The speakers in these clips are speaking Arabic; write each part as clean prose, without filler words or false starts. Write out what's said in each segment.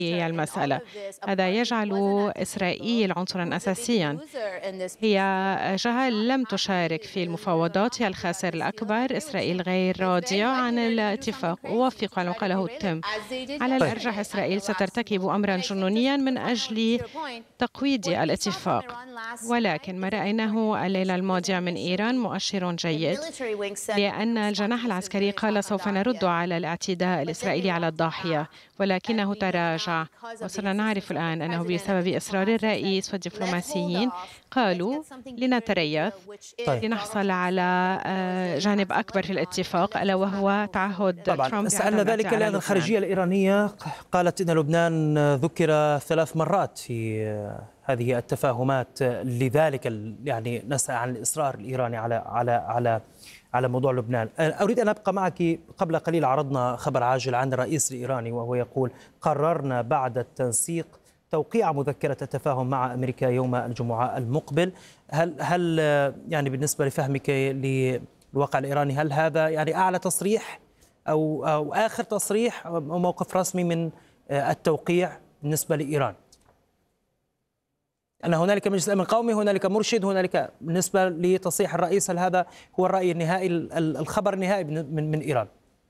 المسألة. هذا يجعل إسرائيل عنصرا أساسيا. هي جهة لم تشارك في المفاوضات، هي الخاسر الأكبر. إسرائيل غير راضية عن الاتفاق. أوافق على ما قاله تيم. على الأرجح إسرائيل سترتكب أمرا جنونيا من أجل تقويض الاتفاق، ولكن ما رأيناه الليلة الماضية من إيران مؤشر جيد، لأن الجناح العسكري قال سوف نرد على الاعتداء الإسرائيلي على الضاحية، ولكنه تراجع. وصرنا نعرف الآن أنه بسبب إصرار الرئيس والدبلوماسيين قالوا لنتريث لنحصل على جانب أكبر في الاتفاق، ألا وهو تعهد طبعا سألنا ذلك لأن الخارجية الإيرانية قالت إن لبنان ذكر 3 مرات في هذه التفاهمات، لذلك يعني نسأل عن الإصرار الإيراني على موضوع لبنان. أريد أن أبقى معك. قبل قليل عرضنا خبر عاجل عن الرئيس الإيراني وهو يقول: قررنا بعد التنسيق توقيع مذكرة التفاهم مع أمريكا يوم الجمعة المقبل. هل يعني بالنسبة لفهمك للواقع الإيراني، هل هذا يعني أعلى تصريح أو آخر تصريح أو موقف رسمي من التوقيع بالنسبة لإيران؟ أن هنالك مجلس أمن قومي، هنالك مرشد، هنالك بالنسبة لتصريح الرئيس، هل هذا هو الرأي النهائي، الخبر النهائي من إيران؟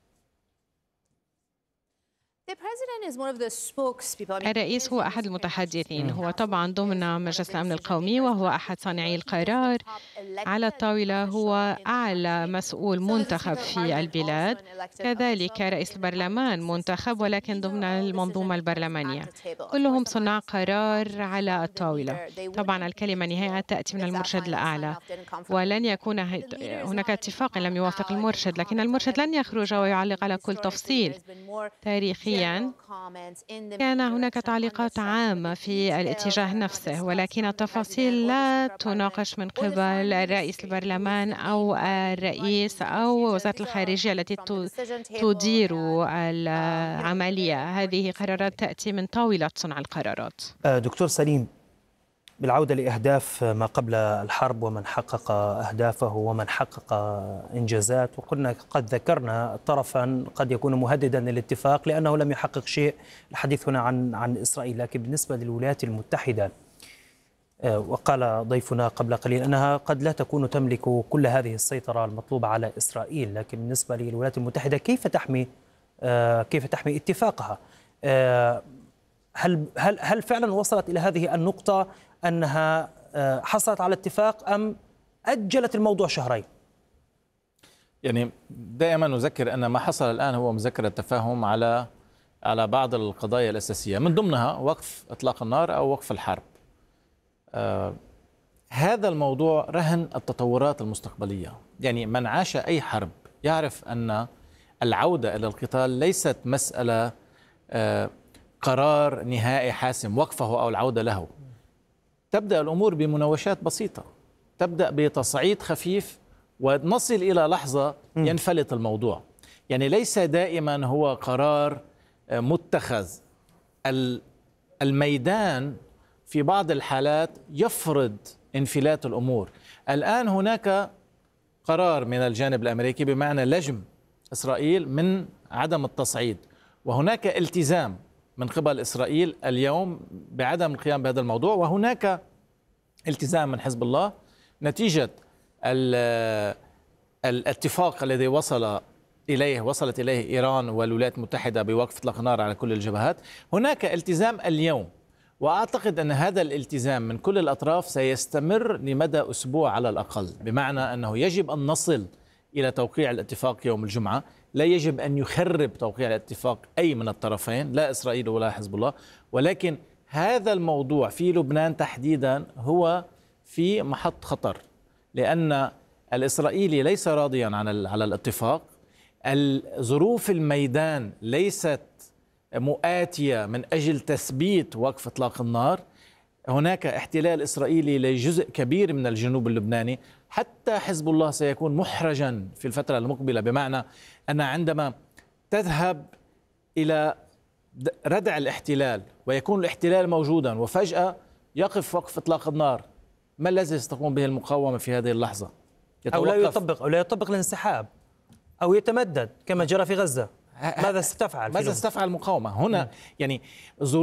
الرئيس هو أحد المتحدثين، هو طبعا ضمن مجلس الأمن القومي وهو أحد صانعي القرار. على الطاولة هو أعلى مسؤول منتخب في البلاد، كذلك رئيس البرلمان منتخب ولكن ضمن المنظومة البرلمانية. كلهم صناع قرار على الطاولة. طبعا الكلمة النهائية تأتي من المرشد الأعلى، ولن يكون هناك اتفاق إن لم يوافق المرشد، لكن المرشد لن يخرج ويعلق على كل تفصيل. تاريخيا كان هناك تعليقات عامة في الاتجاه نفسه، ولكن التفاصيل لا تناقش من قبل رئيس البرلمان أو الرئيس أو وزارة الخارجية التي تدير العملية. هذه قرارات تأتي من طاولة صنع القرارات. دكتور سليم، بالعودة لأهداف ما قبل الحرب ومن حقق أهدافه ومن حقق إنجازات، وقلنا قد ذكرنا طرفا قد يكون مهددا للاتفاق لأنه لم يحقق شيء، الحديث هنا عن إسرائيل. لكن بالنسبة للولايات المتحدة، وقال ضيفنا قبل قليل أنها قد لا تكون تملك كل هذه السيطرة المطلوبة على إسرائيل، لكن بالنسبة للولايات المتحدة كيف تحمي اتفاقها؟ هل فعلا وصلت إلى هذه النقطة أنها حصلت على اتفاق أم أجلت الموضوع شهرين؟ يعني دائما نذكر أن ما حصل الآن هو مذكرة تفاهم على بعض القضايا الأساسية، من ضمنها وقف إطلاق النار أو وقف الحرب. هذا الموضوع رهن التطورات المستقبلية. يعني من عاش أي حرب يعرف أن العودة إلى القتال ليست مسألة قرار نهائي حاسم وقفه أو العودة له. تبدأ الأمور بمناوشات بسيطة، تبدأ بتصعيد خفيف ونصل إلى لحظة ينفلت الموضوع. يعني ليس دائما هو قرار متخذ. الميدان في بعض الحالات يفرض انفلات الأمور. الآن هناك قرار من الجانب الأمريكي بمعنى لجم إسرائيل من عدم التصعيد، وهناك التزام من قبل إسرائيل اليوم بعدم القيام بهذا الموضوع، وهناك التزام من حزب الله نتيجة الاتفاق الذي وصلت إليه إيران والولايات المتحدة بوقف إطلاق النار على كل الجبهات. هناك التزام اليوم، وأعتقد أن هذا الالتزام من كل الأطراف سيستمر لمدى أسبوع على الأقل، بمعنى أنه يجب أن نصل إلى توقيع الاتفاق يوم الجمعة. لا يجب أن يخرب توقيع الاتفاق أي من الطرفين، لا إسرائيل ولا حزب الله، ولكن هذا الموضوع في لبنان تحديدا هو في محط خطر، لأن الإسرائيلي ليس راضيا على الاتفاق. ظروف الميدان ليست مؤاتية من أجل تثبيت وقف إطلاق النار. هناك احتلال إسرائيلي لجزء كبير من الجنوب اللبناني. حتى حزب الله سيكون محرجا في الفترة المقبلة، بمعنى أن عندما تذهب إلى ردع الاحتلال ويكون الاحتلال موجودا وفجأة يقف وقف إطلاق النار، ما الذي ستقوم به المقاومة في هذه اللحظة؟ أو لا يطبق الانسحاب أو يتمدد كما جرى في غزة. ماذا ستفعل؟ المقاومة هنا؟ يعني